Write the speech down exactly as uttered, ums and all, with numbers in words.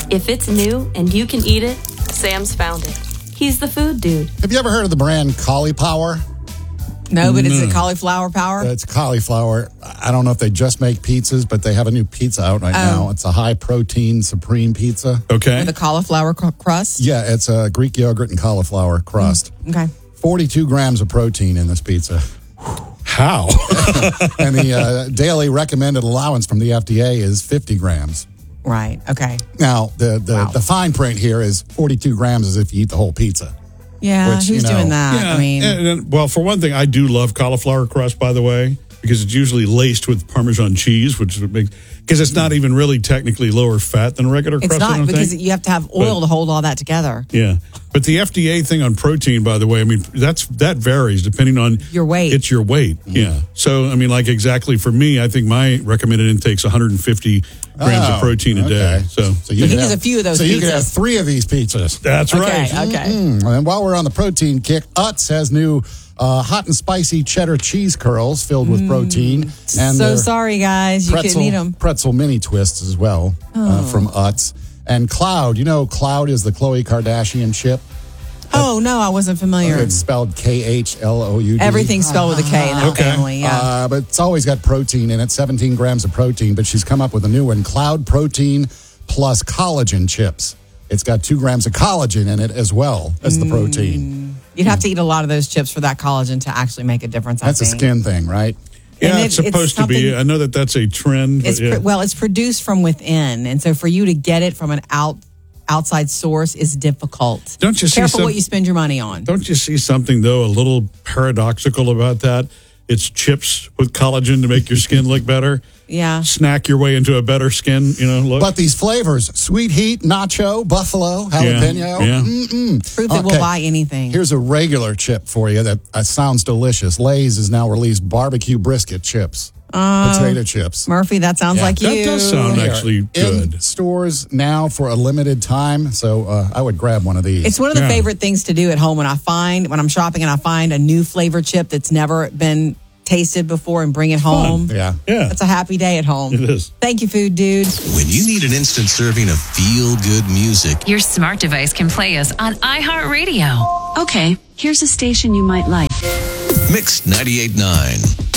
If it's new and you can eat it, Sam's found it. He's the food dude. Have you ever heard of the brand Cauliflower? No, but no. it's a cauliflower power? It's cauliflower. I don't know if they just make pizzas, but they have a new pizza out right Oh. now. It's a high-protein supreme pizza. Okay. With a cauliflower cr- crust? Yeah, it's a Greek yogurt and cauliflower crust. Mm, okay. forty-two grams of protein in this pizza. How? And the uh, daily recommended allowance from the F D A is fifty grams. Right, okay. Now, the, the, Wow. the fine print here is forty-two grams as if you eat the whole pizza. Yeah, Which, who's you know, doing that? Yeah. I mean, and, and, well, for one thing, I do love cauliflower crust, by the way, because it's usually laced with Parmesan cheese, which would make because it's not even really technically lower fat than a regular it's crust. I not don't because think. you have to have oil But- to hold all that together. Yeah, but the F D A thing on protein, by the way, I mean that's that varies depending on Your weight. It's your weight. Yeah. So I mean, like exactly for me, I think my recommended intake's one hundred fifty grams Oh, of protein a okay. day. So, So you he could needs have- a few of those So you could have pizzas. three of these pizzas. that's Okay, right. okay. Mm, and while we're on the protein kick, Utz has new uh, hot and spicy cheddar cheese curls filled with protein. And So their sorry, guys. You pretzel, couldn't eat them. pretzel mini twists as well uh, from Utz. And Cloud, you know, Cloud is the Khloe Kardashian chip. Oh, no, I wasn't familiar. It's spelled K H L O U D. Everything's spelled with a K in that Okay. family, yeah. Uh, but it's always got protein in it, seventeen grams of protein. But she's come up with a new one, Cloud Protein Plus Collagen Chips. It's got two grams of collagen in it as well as the protein. You'd have to eat a lot of those chips for that collagen to actually make a difference, I That's a think. skin thing, right? Yeah, And it's it- it's supposed to be. something- I know that that's a trend. But It's yeah. pr- well, it's produced from within, and so for you to get it from an out outside source is difficult. Don't you see Careful some- what you spend your money on. Don't you see something though a little paradoxical about that? It's chips with collagen to make your skin look better. Yeah. Snack your way into a better skin, you know, look. But these flavors, sweet heat, nacho, buffalo, jalapeno. Yeah. Mm-mm. Proof that Okay. we'll buy anything. Here's a regular chip for you that uh, sounds delicious. Lay's has now released barbecue brisket chips. Potato chips. Murphy, that sounds Yeah. like that you. does sound They are actually in good. stores now for a limited time, so uh, I would grab one of these. It's one of the Yeah. favorite things to do at home when I find, when I'm shopping and I find a new flavor chip that's never been tasted before and bring it home. yeah. Yeah. That's a happy day at home. It is. Thank you, food dude. When you need an instant serving of feel-good music, Your smart device can play us on iHeartRadio. Okay, here's a station you might like. Mix ninety-eight point nine.